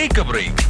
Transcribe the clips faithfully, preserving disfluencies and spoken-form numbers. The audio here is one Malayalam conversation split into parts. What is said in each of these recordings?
Take A break.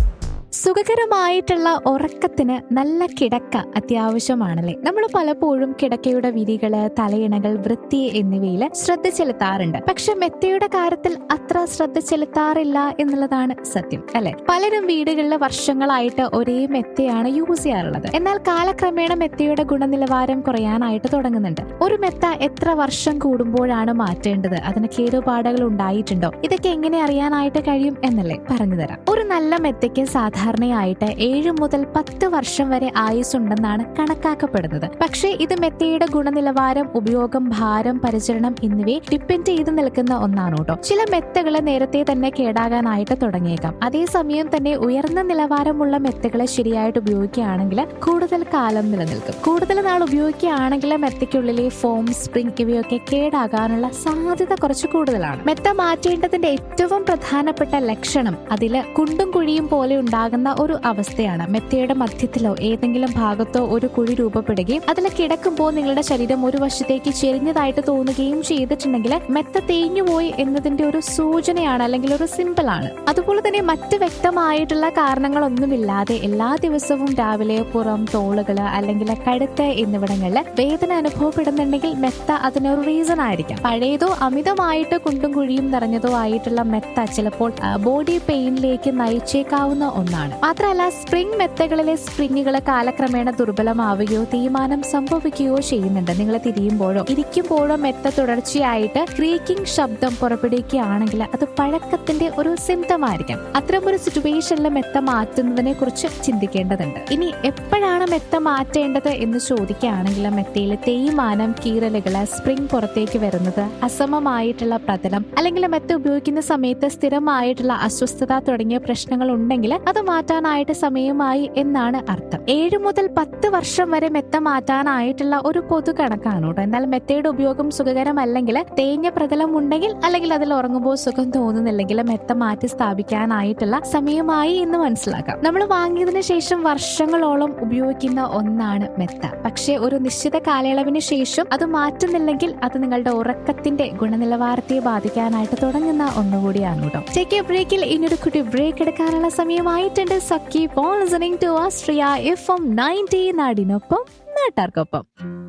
സുഖകരമായിട്ടുള്ള ഉറക്കത്തിന് നല്ല കിടക്ക അത്യാവശ്യമാണല്ലേ. നമ്മൾ പലപ്പോഴും കിടക്കയുടെ വിരികള്, തലയിണകൾ, വൃത്തി എന്നിവയിൽ ശ്രദ്ധ ചെലുത്താറുണ്ട്. പക്ഷെ മെത്തയുടെ കാര്യത്തിൽ അത്ര ശ്രദ്ധ ചെലുത്താറില്ല എന്നുള്ളതാണ് സത്യം, അല്ലെ? പലരും വീടുകളിൽ വർഷങ്ങളായിട്ട് ഒരേ മെത്തയാണ് യൂസ് ചെയ്യാറുള്ളത്. എന്നാൽ കാലക്രമേണ മെത്തയുടെ ഗുണനിലവാരം കുറയാനായിട്ട് തുടങ്ങുന്നുണ്ട്. ഒരു മെത്ത എത്ര വർഷം കൂടുമ്പോഴാണ് മാറ്റേണ്ടത്? അതിന് കേടുപാടുകൾ ഉണ്ടായിട്ടുണ്ടോ? ഇതൊക്കെ എങ്ങനെ അറിയാനായിട്ട് കഴിയും എന്നല്ലേ പറഞ്ഞുതരാം. ഒരു നല്ല മെത്തയ്ക്ക് സാധാരണ സാധാരണയായിട്ട് ഏഴ് മുതൽ പത്ത് വർഷം വരെ ആയുസ് ഉണ്ടെന്നാണ് കണക്കാക്കപ്പെടുന്നത്. പക്ഷേ ഇത് മെത്തയുടെ ഗുണനിലവാരം, ഉപയോഗം, ഭാരം, പരിചരണം എന്നിവയെ ഡിപ്പെൻഡ് ചെയ്ത് നിൽക്കുന്ന ഒന്നാണ് കേട്ടോ. ചില മെത്തകള് നേരത്തെ തന്നെ കേടാകാനായിട്ട് തുടങ്ങിയേക്കാം. അതേസമയം തന്നെ ഉയർന്ന നിലവാരമുള്ള മെത്തകളെ ശരിയായിട്ട് ഉപയോഗിക്കുകയാണെങ്കിൽ കൂടുതൽ കാലം നിലനിൽക്കും. കൂടുതൽ നാൾ ഉപയോഗിക്കുകയാണെങ്കിൽ മെത്തയ്ക്കുള്ളിലെ ഫോം, സ്പ്രിംഗ് ഇവയൊക്കെ കേടാകാനുള്ള സാധ്യത കുറച്ച് കൂടുതലാണ്. മെത്ത മാറ്റേണ്ടതിന്റെ ഏറ്റവും പ്രധാനപ്പെട്ട ലക്ഷണം അതില് കുണ്ടും കുഴിയും പോലെ ഉണ്ടാകുന്ന ഒരു അവസ്ഥയാണ്. മെത്തയുടെ മധ്യത്തിലോ ഏതെങ്കിലും ഭാഗത്തോ ഒരു കുഴി രൂപപ്പെടുകയും അതിൽ കിടക്കുമ്പോൾ നിങ്ങളുടെ ശരീരം ഒരു വശത്തേക്ക് ചെരിഞ്ഞതായിട്ട് തോന്നുകയും ചെയ്തിട്ടുണ്ടെങ്കിൽ മെത്ത തേഞ്ഞുപോയി എന്നതിന്റെ ഒരു സൂചനയാണ്, അല്ലെങ്കിൽ ഒരു സിമ്പിൾ ആണ്. അതുപോലെ തന്നെ മറ്റ് വ്യക്തമായിട്ടുള്ള കാരണങ്ങളൊന്നുമില്ലാതെ എല്ലാ ദിവസവും രാവിലെ പുറം, തോളുകള് അല്ലെങ്കിൽ കഴുത്ത് എന്നിവിടങ്ങളിൽ വേദന അനുഭവപ്പെടുന്നുണ്ടെങ്കിൽ മെത്ത അതിനൊരു റീസൺ ആയിരിക്കാം. പഴയതോ അമിതമായിട്ട് കുണ്ടും കുഴിയും നിറഞ്ഞതോ ആയിട്ടുള്ള മെത്ത ചിലപ്പോൾ ബോഡി പെയിനിലേക്ക് നയിച്ചേക്കാവുന്ന ഒന്നാണ്. മാത്രമല്ല സ്പ്രിംഗ് മെത്തകളിലെ സ്പ്രിങ്ങുകൾ കാലക്രമേണ ദുർബലമാവുകയോ തീരുമാനം സംഭവിക്കുകയോ ചെയ്യുന്നുണ്ട്. നിങ്ങൾ തിരിയുമ്പോഴോ ഇരിക്കുമ്പോഴോ മെത്ത തുടർച്ചയായിട്ട് ക്രീക്കിംഗ് ശബ്ദം പുറപ്പെടുവിക്കുകയാണെങ്കിൽ അത് പഴക്കത്തിന്റെ ഒരു സിംറ്റം ആയിരിക്കാം. അത്തരം ഒരു സിറ്റുവേഷനിൽ മെത്ത മാറ്റുന്നതിനെ കുറിച്ച് ചിന്തിക്കേണ്ടതുണ്ട്. ഇനി എപ്പോഴാണ് മെത്ത മാറ്റേണ്ടത് എന്ന് ചോദിക്കുകയാണെങ്കിൽ മെത്തയിലെ തേയ്മാനം, കീറലുകള്, സ്പ്രിംഗ് പുറത്തേക്ക് വരുന്നത്, അസമമായിട്ടുള്ള പ്രതലം അല്ലെങ്കിൽ മെത്ത ഉപയോഗിക്കുന്ന സമയത്ത് സ്ഥിരമായിട്ടുള്ള അസ്വസ്ഥത തുടങ്ങിയ പ്രശ്നങ്ങൾ ഉണ്ടെങ്കിൽ അത് മാറ്റാനായിട്ട് സമയമായി എന്നാണ് അർത്ഥം. ഏഴു മുതൽ പത്ത് വർഷം വരെ മെത്ത മാറ്റാനായിട്ടുള്ള ഒരു പൊതു കണക്കാണ് കേട്ടോ. എന്നാൽ മെത്തയുടെ ഉപയോഗം സുഖകരമല്ലെങ്കിൽ, തേഞ്ഞ പ്രതലം ഉണ്ടെങ്കിൽ അല്ലെങ്കിൽ അതിൽ ഉറങ്ങുമ്പോൾ സുഖം തോന്നുന്നില്ലെങ്കിൽ മെത്ത മാറ്റി സ്ഥാപിക്കാനായിട്ടുള്ള സമയമായി എന്ന് മനസ്സിലാക്കാം. നമ്മൾ വാങ്ങിയതിനു ശേഷം വർഷങ്ങളോളം ഉപയോഗിക്കുന്ന ഒന്നാണ് മെത്ത. പക്ഷെ ഒരു നിശ്ചിത കാലയളവിന് ശേഷം അത് മാറ്റുന്നില്ലെങ്കിൽ അത് നിങ്ങളുടെ ഉറക്കത്തിന്റെ ഗുണനിലവാരത്തെ ബാധിക്കാനായിട്ട് തുടങ്ങുന്ന ഒന്നുകൂടിയാണ് കേട്ടോ. ടേക്ക് എ ബ്രേക്കിൽ ഇനിയൊരു കുട്ടി ബ്രേക്ക് എടുക്കാനുള്ള സമയമായിട്ടുണ്ട്. So keep on listening to Austria F M ninety, നാടിനൊപ്പം നാട്ടാർക്കൊപ്പം.